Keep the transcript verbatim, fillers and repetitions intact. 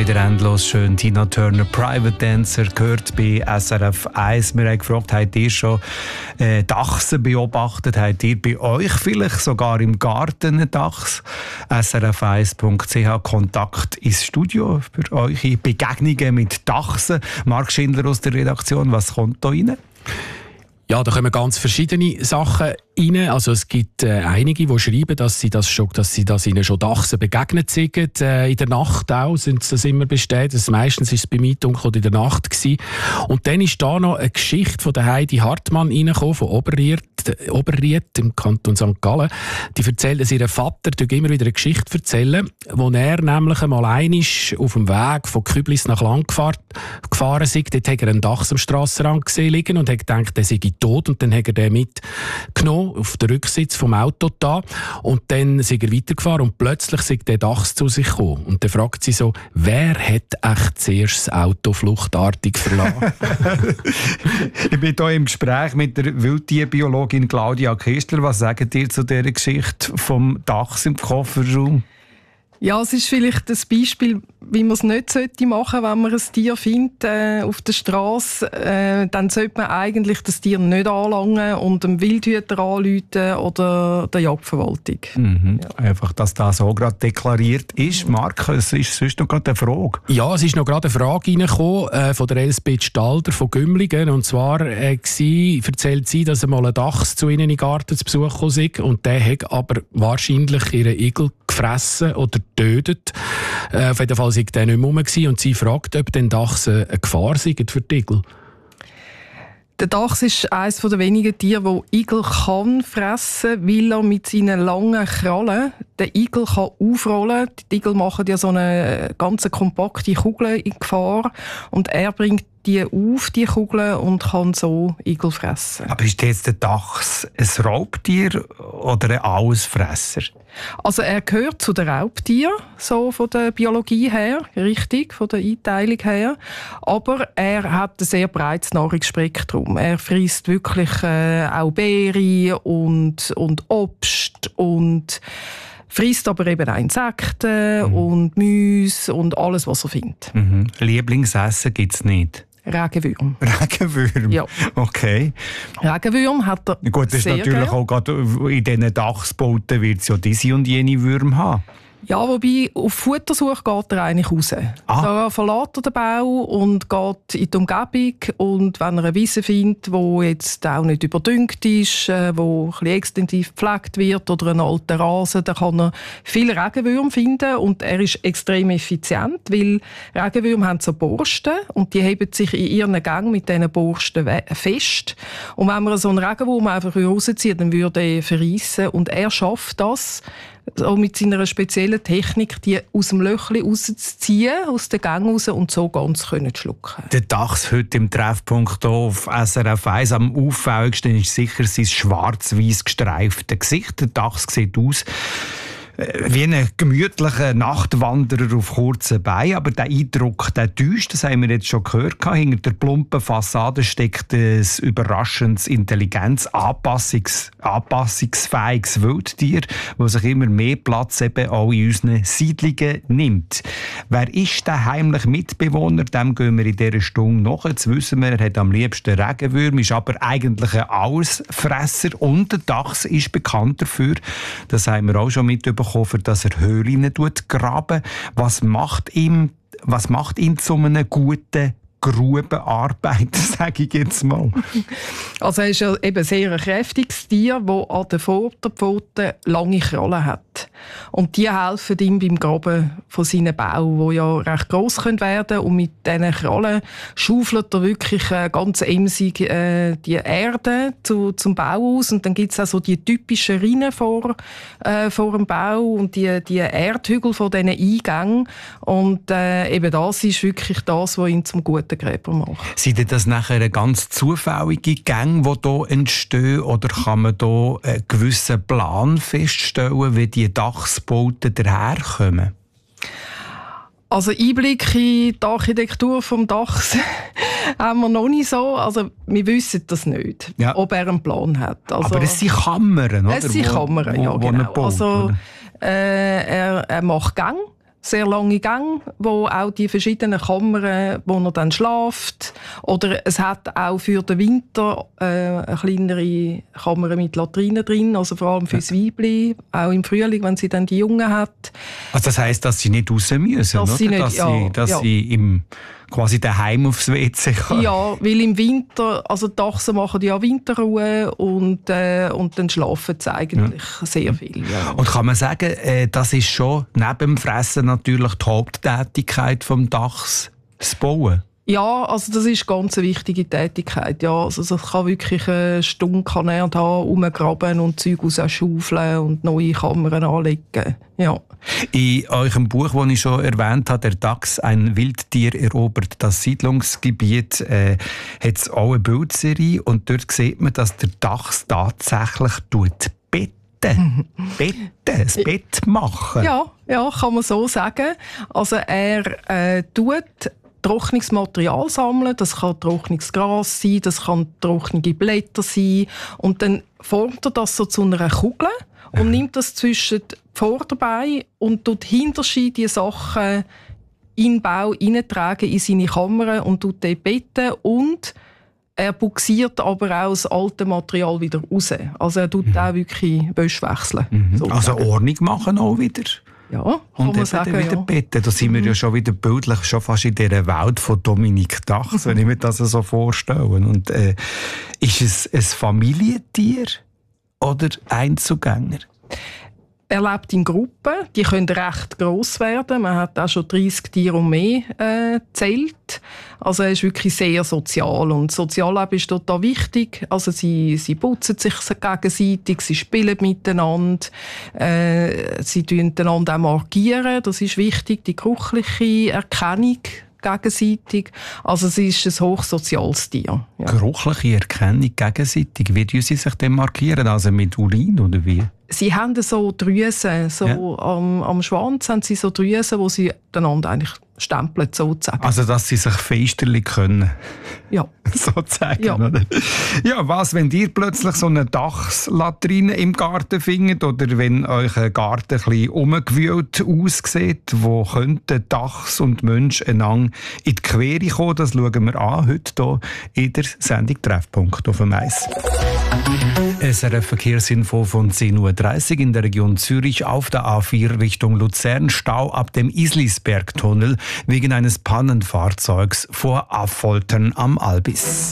wieder endlos schön. Tina Turner, Private Dancer, gehört bei S R F eins. Wir haben gefragt, habt ihr schon äh, Dachse beobachtet? Habt ihr bei euch vielleicht sogar im Garten einen Dachs? S R F eins Punkt c h, Kontakt ins Studio für eure Begegnungen mit Dachsen. Marc Schindler aus der Redaktion, was kommt da rein? Ja, da kommen ganz verschiedene Sachen rein. Also es gibt äh, einige, die schreiben, dass sie das schon, dass sie das ihnen schon Dachsen begegnet sind. Äh, in der Nacht auch sind das immer bestätigt. Also meistens war es bei mir dunkel oder in der Nacht gewesen. Und dann ist da noch eine Geschichte von der Heidi Hartmann reingekommen, von Oberried, Oberried im Kanton Sankt Gallen. Die erzählt, dass ihr Vater immer wieder eine Geschichte erzählen, wo er nämlich einmal einig auf dem Weg von Küblis nach Lang gefahren, gefahren ist. Dort hat er einen Dachs am Strassenrand gesehen liegen und hat gedacht, der sei tot. Und dann hat er den mitgenommen auf den Rücksitz vom Auto da. Und dann ist er weitergefahren und plötzlich ist der Dachs zu sich gekommen. Und dann fragt sie so, wer hat echt zuerst das Auto fluchtartig verlassen? Ich bin hier im Gespräch mit der Wildtierbiologin Claudia Kistler. Was sagt ihr zu dieser Geschichte vom Dachs im Kofferraum? Ja, es ist vielleicht das Beispiel, wie man es nicht machen sollte, wenn man ein Tier findet äh, auf der Straße. Äh, dann sollte man eigentlich das Tier nicht anlangen und dem Wildhüter anrufen oder der Jagdverwaltung. Mhm. Ja. Einfach, dass das so gerade deklariert ist. Marc, es ist sonst noch gerade eine Frage. Ja, es ist noch gerade eine Frage reingekommen äh, von der Elisabeth Stalder von Gümligen. Und zwar äh, sie, erzählt sie, dass einmal ein Dachs zu ihnen in den Garten zu Besuch kam und der hat aber wahrscheinlich ihren Igel gefressen oder getötet. Äh, auf jeden Fall war der nicht mehr rum und sie fragt, ob den Dachs eine Gefahr sei für die Igel. Der Dachs ist eines der wenigen Tiere, das Igel kann fressen, weil er mit seinen langen Krallen den Igel kann aufrollen kann. Die Igel machen ja so eine ganz kompakte Kugel in Gefahr und er bringt die auf, die Kugeln, und kann so Igel fressen. Aber ist jetzt der Dachs ein Raubtier oder ein Allesfresser? Also er gehört zu den Raubtieren, so von der Biologie her, richtig, von der Einteilung her. Aber er hat ein sehr breites Nahrungsspektrum. Er frisst wirklich äh, auch Beeren und, und Obst und frisst aber eben auch Insekten mhm. und Mäuse und alles, was er findet. Mhm. Lieblingsessen gibt es nicht? Regenwürm. Regenwürm? Ja. Okay. Regenwürm hat er Gut, das ist sehr natürlich gern. auch gerade in diesen Dachsbauten wird es ja diese und jene Würmer haben. Ja, wobei auf Futtersuche geht er eigentlich raus. Ah. Da verlässt er den Bau und geht in die Umgebung. Und wenn er eine Wiese findet, die jetzt auch nicht überdüngt ist, äh, wo ein bisschen extensiv gepflegt wird oder einen alten Rasen, dann kann er viele Regenwürmer finden. Und er ist extrem effizient, weil Regenwürmer haben so Borsten und die heben sich in ihren Gängen mit diesen Borsten fest. Und wenn man so einen Regenwurm einfach rauszieht, dann würde er verreissen. Und er schafft das, auch mit seiner speziellen Technik, die aus dem Löchli rauszuziehen, aus den Gängen raus und so ganz können schlucken. Der Dachs heute im Treffpunkt hier auf S R F eins. Am auffälligsten ist sicher sein schwarz-weiß gestreifte Gesicht. Der Dachs sieht aus wie ein gemütlicher Nachtwanderer auf kurzen Beinen. Aber der Eindruck, der täuscht, das haben wir jetzt schon gehört. Hinter der plumpen Fassade steckt ein überraschendes Intelligenz-, Anpassungs- anpassungsfähiges Wildtier, das sich immer mehr Platz eben auch in unseren Siedlungen nimmt. Wer ist der heimliche Mitbewohner? Dem gehen wir in dieser Stunde nach. Jetzt wissen wir, er hat am liebsten Regenwürmer, ist aber eigentlich ein Allesfresser. Und der Dachs ist bekannt dafür, das haben wir auch schon mitbekommen, dass er Höhlen graben. Was macht ihn, was macht ihn zu einem guten Grubenarbeiter, sage ich jetzt mal? Also er ist ja eben sehr ein kräftiges Tier, das an den Vorderpfoten lange Krallen hat. Und die helfen ihm beim Graben von seinen Bauen, die ja recht gross werden können. Und mit diesen Krallen schaufelt er wirklich äh, ganz emsig äh, die Erde zu, zum Bau aus. Und dann gibt es auch so die typischen Rinnen vor, äh, vor dem Bau und die, die Erdhügel von diesen Eingängen. Und äh, eben das ist wirklich das, was ihn zum guten Gräber macht. Sind das nachher ganz zufällige Gänge, die hier entstehen? Oder kann man hier einen gewissen Plan feststellen, wie die Dachsbauten daherkommen? Also Einblick in die Architektur des Dachs haben wir noch nicht so. Also wir wissen das nicht, ja. ob er einen Plan hat. Also, aber es sind Kammern, oder? Es sind Kammern, ja, wo, wo genau. baut, also, äh, er, er macht Gänge, sehr lange Gänge, wo auch die verschiedenen Kammern, wo er dann schläft. Oder es hat auch für den Winter äh, eine kleinere Kammer mit Latrine drin, also vor allem fürs Weibli, auch im Frühling, wenn sie dann die Jungen hat. Also das heisst, dass sie nicht raus müssen, dass oder? Sie nicht, dass ja, sie, dass ja. sie im, quasi daheim aufs W C kann. Ja, weil im Winter, also die Dachsen machen ja Winterruhe und, äh, und dann schlafen sie eigentlich ja. sehr viel. Ja. Und kann man sagen, äh, das ist schon neben dem Fressen natürlich die Haupttätigkeit des Dachs, das Bauen? Ja, also das ist eine ganz wichtige Tätigkeit. Ja, also das kann wirklich eine Stunde kann er da rumgraben und Zeug rausschaufeln und neue Kammern anlegen. Ja. In eurem Buch, das ich schon erwähnt habe, «Der Dachs, ein Wildtier erobert das Siedlungsgebiet», äh, hat es auch eine Bildserie und dort sieht man, dass der Dachs tatsächlich tut betten. Betten, das Bett machen. Ja, ja, kann man so sagen. Also er äh, tut trockenes Material sammeln, das kann trockenes Gras sein, das kann trockene Blätter sein und dann formt er das so zu einer Kugel und nimmt das zwischen die Vorderbeine und tut hinterher die Sachen in den Bau hineintragen in seine Kammer und tut dort betten und er buxiert aber auch das alte Material wieder raus. Also er tut mhm. auch wirklich Wäsche wechseln. Mhm. Also Ordnung machen auch wieder. Ja, kann und man sagen, wieder ja. betten. Da sind wir mhm. ja schon wieder bildlich schon fast in dieser Welt von Dominik Dachs, mhm. wenn ich mir das so vorstelle. Und, äh, ist es ein Familientier oder Einzelgänger? Er lebt in Gruppen, die können recht gross werden. Man hat auch schon dreißig Tiere und mehr äh, gezählt. Also er ist wirklich sehr sozial und Sozialleben ist total wichtig. Also sie, sie putzen sich gegenseitig, sie spielen miteinander, äh, sie markieren einander auch markieren. Das ist wichtig, die geruchliche Erkennung gegenseitig. Also es ist ein hochsoziales Tier. Ja. Geruchliche Erkennung gegenseitig. Wie tun sie sich denn markieren? Also mit Urin oder wie? Sie haben so Drüsen, so ja. am, am Schwanz haben sie so Drüsen, wo sie einander eigentlich stempeln, sozusagen. Also, dass sie sich feisterlich können. Ja. sozusagen, ja. oder? Ja, was, wenn ihr plötzlich so eine Dachslatrine im Garten findet oder wenn euch ein Garten ein bisschen umgewühlt aussieht, wo könnten Dachs und Mensch einander in die Quere kommen, das schauen wir an heute hier in der Sendung «Treffpunkt» auf dem Eis. S R F-Verkehrsinfo von zehn Uhr dreißig in der Region Zürich auf der A vier Richtung Luzern. Stau ab dem Islisbergtunnel wegen eines Pannenfahrzeugs vor Affoltern am Albis.